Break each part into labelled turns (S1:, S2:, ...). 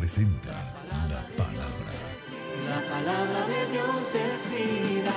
S1: presenta la palabra.
S2: La palabra de Dios es vida.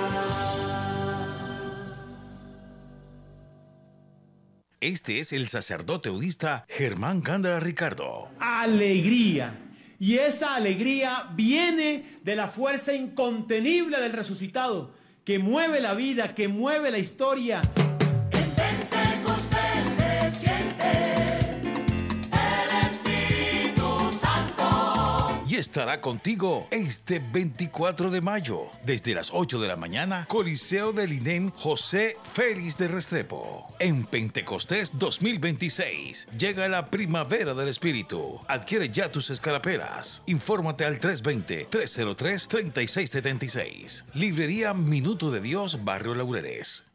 S3: Este es el sacerdote eudista Germán Gándara Ricardo.
S4: Alegría. Y esa alegría viene de la fuerza incontenible del resucitado, que mueve la vida, que mueve la historia.
S2: En Pentecostés se siente el Espíritu Santo.
S3: Y estará contigo este 24 de mayo, desde las 8 de la mañana, Coliseo del INEM José Félix de Restrepo. En Pentecostés 2026, llega la primavera del Espíritu. Adquiere ya tus escarapelas. Infórmate al 320-303-3676. Librería Minuto de Dios, Barrio Laureles.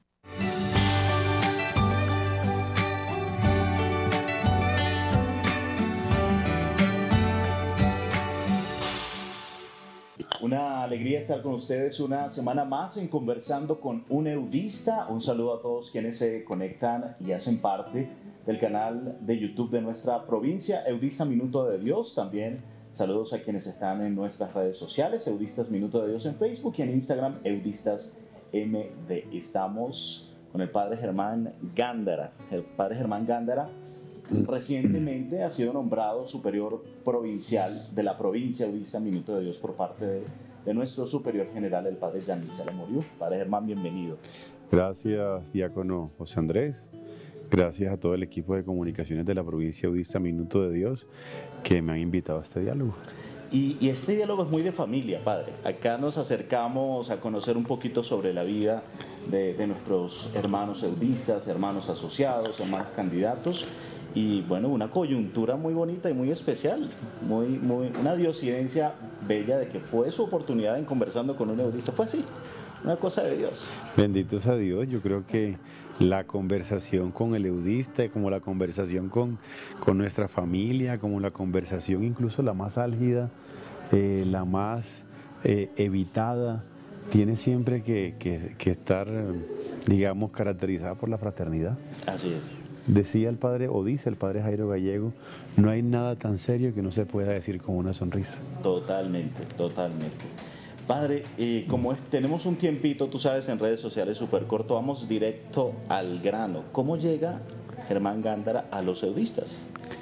S5: Una alegría estar con ustedes una semana más en Conversando con un Eudista. Un saludo a todos quienes se conectan y hacen parte del canal de YouTube de nuestra provincia, Eudista Minuto de Dios. También saludos a quienes están en nuestras redes sociales, Eudistas Minuto de Dios en Facebook y en Instagram, Eudistas MD. Estamos con el Padre Germán Gándara. El Padre Germán Gándara recientemente ha sido nombrado superior provincial de la provincia Eudista Minuto de Dios por parte de nuestro superior general, el Padre Jean-Michel Amoriu. Padre Germán, bienvenido.
S6: Gracias, diácono José Andrés. Gracias a todo el equipo de comunicaciones de la provincia Eudista Minuto de Dios que me han invitado a este diálogo.
S5: Y este diálogo es muy de familia, Padre. Acá nos acercamos a conocer un poquito sobre la vida de nuestros hermanos eudistas, hermanos asociados, hermanos candidatos. Y bueno, una coyuntura muy bonita y muy especial, una diosidencia bella de que fue su oportunidad en Conversando con un Eudista. Fue así, una cosa de Dios.
S6: Bendito sea Dios. Yo creo que la conversación con el eudista, como la conversación con nuestra familia, como la conversación incluso la más álgida, la más evitada, tiene siempre que estar, digamos, caracterizada por la fraternidad.
S5: Así es.
S6: Decía el padre, o dice el padre Jairo Gallego, no hay nada tan serio que no se pueda decir con una sonrisa.
S5: Totalmente, totalmente. Padre, como tenemos un tiempito, tú sabes, en redes sociales súper corto, vamos directo al grano. ¿Cómo llega Germán Gándara a los eudistas?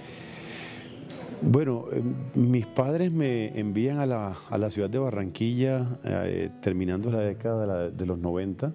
S6: Bueno, mis padres me envían a la ciudad de Barranquilla, terminando la década de los 90,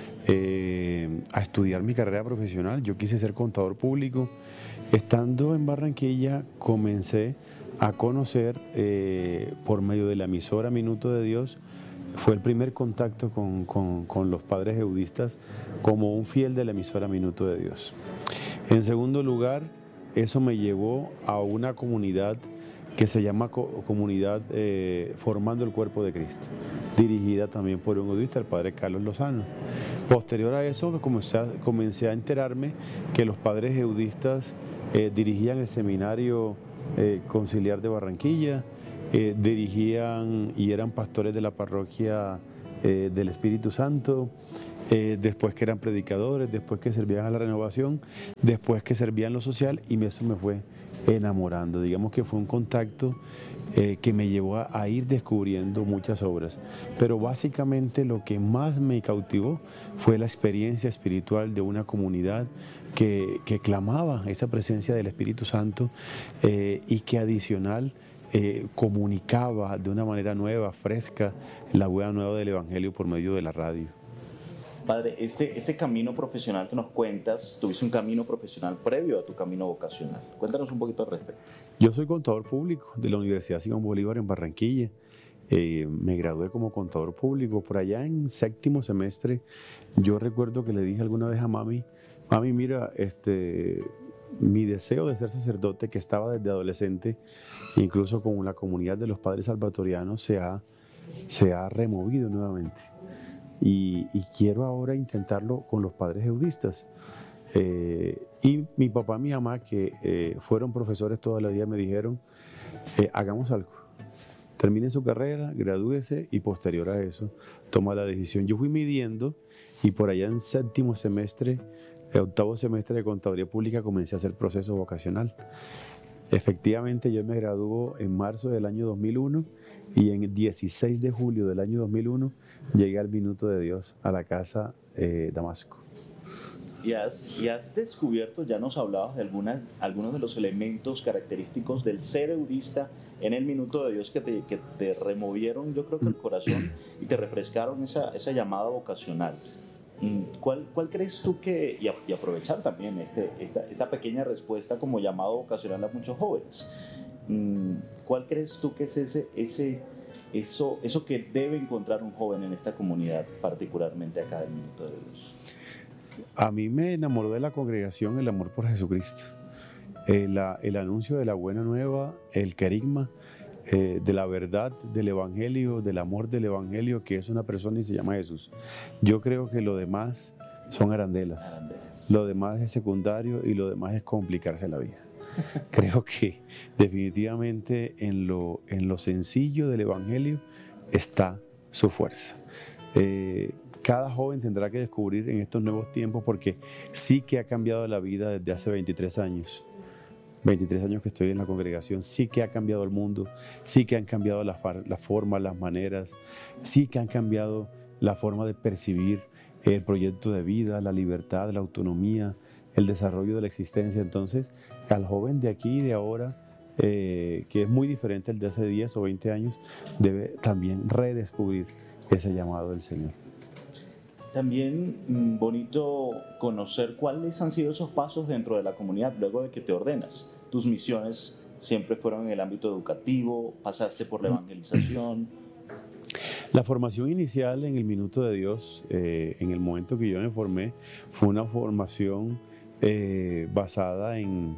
S6: a estudiar mi carrera profesional. Yo quise ser contador público. Estando en Barranquilla comencé a conocer por medio de la emisora Minuto de Dios. Fue el primer contacto con los padres eudistas como un fiel de la emisora Minuto de Dios. En segundo lugar, eso me llevó a una comunidad que se llama Comunidad Formando el Cuerpo de Cristo, dirigida también por un eudista, el padre Carlos Lozano. Posterior a eso comencé a enterarme que los padres eudistas dirigían el seminario conciliar de Barranquilla, dirigían y eran pastores de la parroquia del Espíritu Santo, después que eran predicadores, después que servían a la renovación, después que servían lo social, y eso me fue enamorando. Digamos que fue un contacto que me llevó a ir descubriendo muchas obras, pero básicamente lo que más me cautivó fue la experiencia espiritual de una comunidad que clamaba esa presencia del Espíritu Santo y que adicional comunicaba de una manera nueva, fresca, la buena nueva del Evangelio por medio de la radio.
S5: Padre, este camino profesional que nos cuentas, tuviste un camino profesional previo a tu camino vocacional. Cuéntanos un poquito al respecto.
S6: Yo soy contador público de la Universidad Simón Bolívar en Barranquilla. Me gradué como contador público. Por allá en séptimo semestre, yo recuerdo que le dije alguna vez a mami, mira, mi deseo de ser sacerdote, que estaba desde adolescente, incluso con la comunidad de los padres salvatorianos, se ha removido nuevamente. Y quiero ahora intentarlo con los padres eudistas. Y mi papá y mi mamá, que fueron profesores toda la vida, me dijeron, hagamos algo. Termine su carrera, gradúese y posterior a eso toma la decisión. Yo fui midiendo y por allá en séptimo semestre, octavo semestre de Contaduría Pública, comencé a hacer proceso vocacional. Efectivamente, yo me graduó en marzo del año 2001 y en el 16 de julio del año 2001 llegué al Minuto de Dios, a la casa Damasco.
S5: Y has descubierto, ya nos hablabas de algunos de los elementos característicos del ser eudista en el Minuto de Dios que te removieron, yo creo que el corazón, y te refrescaron esa llamada vocacional. ¿Cuál crees tú que, y aprovechar también esta pequeña respuesta como llamado vocacional a muchos jóvenes, ¿cuál crees tú que es eso que debe encontrar un joven en esta comunidad, particularmente acá del Minuto de Dios?
S6: A mí me enamoró de la congregación el amor por Jesucristo, el anuncio de la buena nueva, el querigma, de la verdad del Evangelio, del amor del Evangelio, que es una persona y se llama Jesús. Yo creo que lo demás son arandelas. Lo demás es secundario y lo demás es complicarse la vida. Creo que definitivamente en lo sencillo del Evangelio está su fuerza. Cada joven tendrá que descubrir en estos nuevos tiempos, porque sí que ha cambiado la vida desde hace 23 años. 23 años que estoy en la congregación, sí que ha cambiado el mundo, sí que han cambiado las formas, las maneras, sí que han cambiado la forma de percibir el proyecto de vida, la libertad, la autonomía, el desarrollo de la existencia. Entonces, al joven de aquí y de ahora, que es muy diferente al de hace 10 o 20 años, debe también redescubrir ese llamado del Señor.
S5: También bonito conocer cuáles han sido esos pasos dentro de la comunidad luego de que te ordenas. Tus misiones siempre fueron en el ámbito educativo, pasaste por la evangelización.
S6: La formación inicial en el Minuto de Dios, en el momento que yo me formé, fue una formación basada en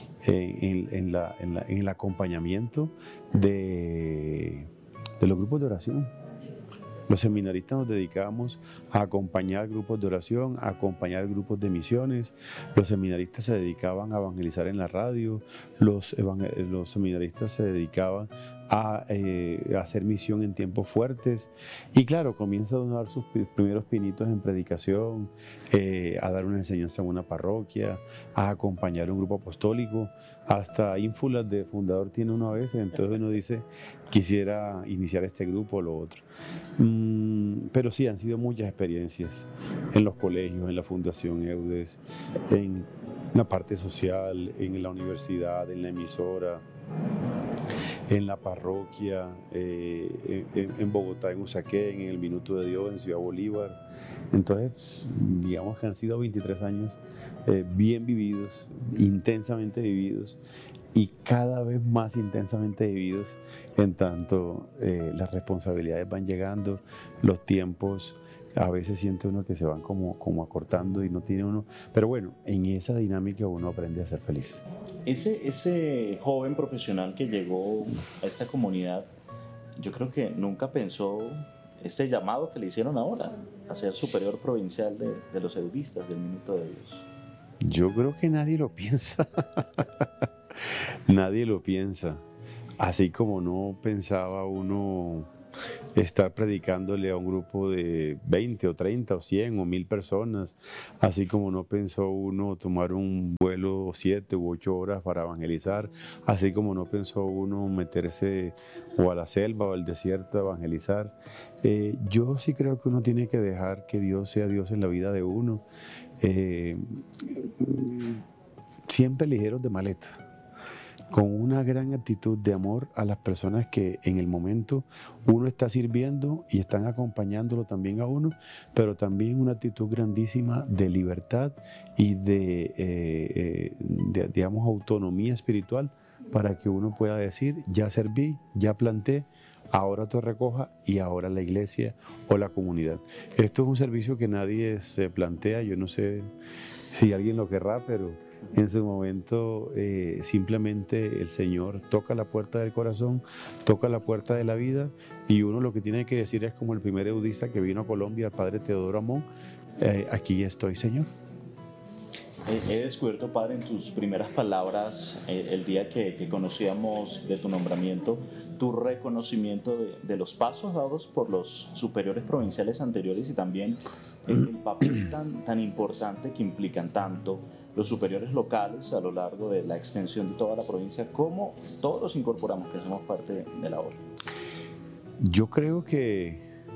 S6: el acompañamiento de los grupos de oración. Los seminaristas nos dedicábamos a acompañar grupos de oración, a acompañar grupos de misiones. Los seminaristas se dedicaban a evangelizar en la radio. Los seminaristas se dedicaban a hacer misión en tiempos fuertes. Y claro, comienza a donar sus primeros pinitos en predicación, a dar una enseñanza en una parroquia, a acompañar un grupo apostólico. Hasta ínfulas de fundador tiene uno a veces, entonces uno dice, quisiera iniciar este grupo o lo otro. Pero sí, han sido muchas experiencias en los colegios, en la Fundación EUDES, en la parte social, en la universidad, en la emisora, en la parroquia, en Bogotá, en Usaquén, en el Minuto de Dios, en Ciudad Bolívar. Entonces, digamos que han sido 23 años bien vividos, intensamente vividos, y cada vez más intensamente vividos, en tanto las responsabilidades van llegando, los tiempos a veces siente uno que se van como acortando y no tiene uno, pero bueno, en esa dinámica uno aprende a ser feliz.
S5: Ese joven profesional que llegó a esta comunidad, yo creo que nunca pensó este llamado que le hicieron ahora, a ser superior provincial de los eudistas del Minuto de Dios.
S6: Yo creo que nadie lo piensa. Nadie lo piensa. Así como no pensaba uno estar predicándole a un grupo de 20 o 30 o 100 o 1000 personas, así como no pensó uno tomar un vuelo 7 u 8 horas para evangelizar, así como no pensó uno meterse o a la selva o al desierto a evangelizar. Yo sí creo que uno tiene que dejar que Dios sea Dios en la vida de uno, siempre ligeros de maleta, con una gran actitud de amor a las personas que en el momento uno está sirviendo y están acompañándolo también a uno, pero también una actitud grandísima de libertad y de digamos, autonomía espiritual, para que uno pueda decir, ya serví, ya planté, ahora te recoja y ahora la iglesia o la comunidad. Esto es un servicio que nadie se plantea, yo no sé si alguien lo querrá, pero en su momento simplemente el Señor toca la puerta del corazón, toca la puerta de la vida, y uno lo que tiene que decir es como el primer eudista que vino a Colombia, el padre Teodoro Amón, aquí estoy, Señor.
S5: He descubierto, Padre, en tus primeras palabras, el día que conocíamos de tu nombramiento, tu reconocimiento de los pasos dados por los superiores provinciales anteriores, y también el papel tan importante que implican tanto los superiores locales a lo largo de la extensión de toda la provincia, ¿cómo todos los incorporamos que somos parte de la obra?
S6: Yo creo que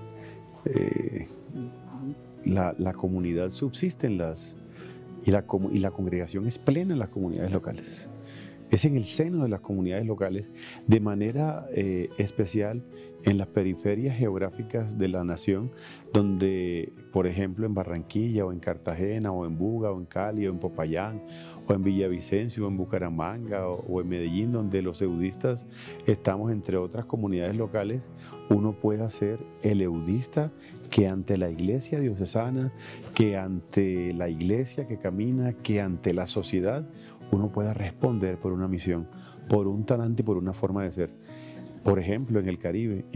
S6: la comunidad subsiste y la congregación es plena en las comunidades locales. Es en el seno de las comunidades locales, de manera especial en las periferias geográficas de la nación, donde, por ejemplo, en Barranquilla o en Cartagena o en Buga o en Cali o en Popayán o en Villavicencio o en Bucaramanga o en Medellín, donde los eudistas estamos entre otras comunidades locales, uno pueda ser el eudista que ante la iglesia diocesana, que ante la iglesia que camina, que ante la sociedad, uno pueda responder por una misión, por un talante y por una forma de ser. Por ejemplo, en el Caribe,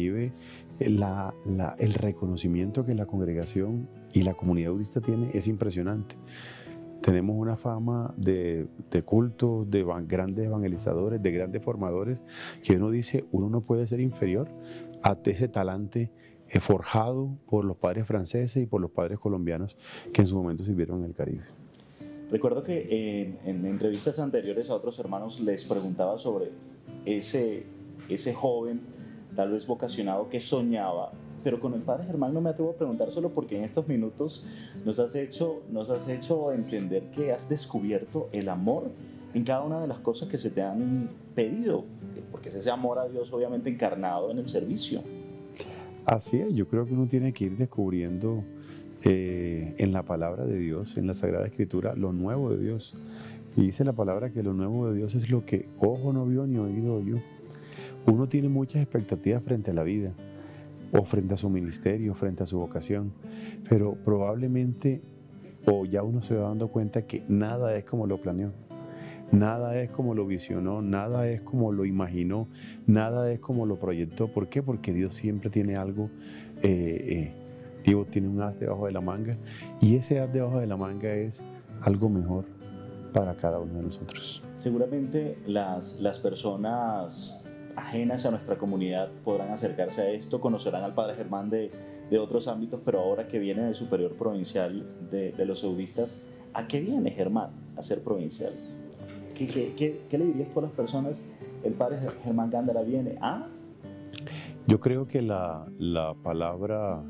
S6: el reconocimiento que la congregación y la comunidad eudista tiene es impresionante. Tenemos una fama de cultos, de grandes evangelizadores, de grandes formadores, que uno dice, uno no puede ser inferior a ese talante forjado por los padres franceses y por los padres colombianos que en su momento sirvieron en el Caribe.
S5: Recuerdo que en entrevistas anteriores a otros hermanos les preguntaba sobre ese joven, tal vez vocacionado, que soñaba, pero con el Padre Germán no me atrevo a preguntárselo porque en estos minutos nos has hecho entender que has descubierto el amor en cada una de las cosas que se te han pedido, porque es ese amor a Dios obviamente encarnado en el servicio.
S6: Así es, yo creo que uno tiene que ir descubriendo en la palabra de Dios, en la Sagrada Escritura, lo nuevo de Dios. Y dice la palabra que lo nuevo de Dios es lo que ojo no vio ni oído oyó. Uno tiene muchas expectativas frente a la vida, o frente a su ministerio, frente a su vocación, pero probablemente, o ya uno se va dando cuenta que nada es como lo planeó, nada es como lo visionó, nada es como lo imaginó, nada es como lo proyectó. ¿Por qué? Porque Dios siempre tiene algo, Dios tiene un as debajo de la manga, y ese as debajo de la manga es algo mejor para cada uno de nosotros.
S5: Seguramente las personas ajenas a nuestra comunidad podrán acercarse a esto, conocerán al Padre Germán de otros ámbitos, pero ahora que viene del superior provincial de los eudistas, ¿a qué viene Germán a ser provincial? ¿Qué le dirías tú a las personas? El Padre Germán Gándara viene a...
S6: Yo creo que la palabra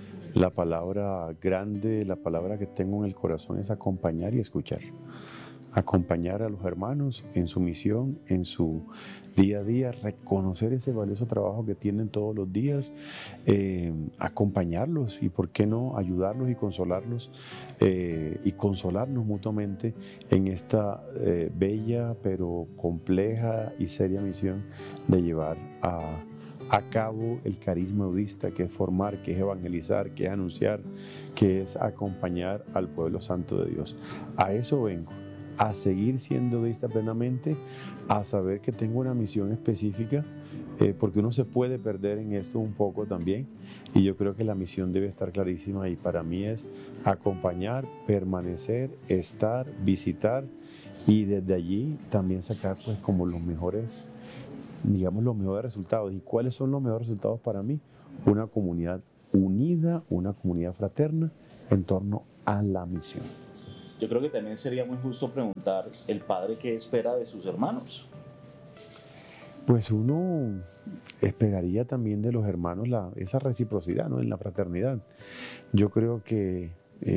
S6: grande, la palabra que tengo en el corazón es acompañar y escuchar. Acompañar a los hermanos en su misión, en su día a día, reconocer ese valioso trabajo que tienen todos los días, acompañarlos y, ¿por qué no?, ayudarlos y consolarlos y consolarnos mutuamente en esta bella pero compleja y seria misión de llevar a cabo el carisma eudista, que es formar, que es evangelizar, que es anunciar, que es acompañar al pueblo santo de Dios. A eso vengo, a seguir siendo eudista plenamente, a saber que tengo una misión específica, porque uno se puede perder en esto un poco también, y yo creo que la misión debe estar clarísima, y para mí es acompañar, permanecer, estar, visitar, y desde allí también sacar pues como los mejores resultados. ¿Y cuáles son los mejores resultados para mí? Una comunidad unida, una comunidad fraterna en torno a la misión.
S5: Yo creo que también sería muy justo preguntar, ¿el padre qué espera de sus hermanos?
S6: Pues uno esperaría también de los hermanos esa reciprocidad, ¿no?, en la fraternidad. Yo creo que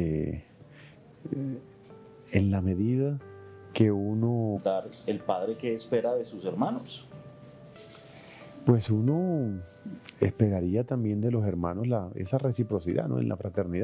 S6: en la medida que uno...
S5: ¿El padre qué espera de sus hermanos?
S6: Pues uno esperaría también de los hermanos esa reciprocidad, ¿no?, en la fraternidad.